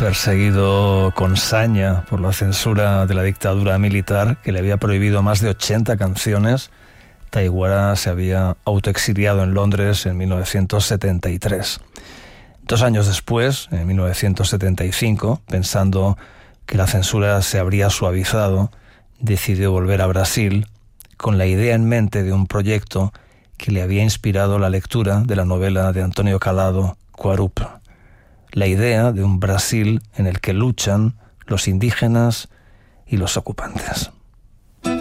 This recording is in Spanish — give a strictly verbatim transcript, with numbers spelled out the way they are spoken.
Perseguido con saña por la censura de la dictadura militar, que le había prohibido más de ochenta canciones, Taiguara se había autoexiliado en Londres en mil novecientos setenta y tres. Dos años después, en mil novecientos setenta y cinco, pensando que la censura se habría suavizado, decidió volver a Brasil con la idea en mente de un proyecto que le había inspirado la lectura de la novela de Antonio Calado, Guarup. La idea de un Brasil en el que luchan los indígenas y los ocupantes.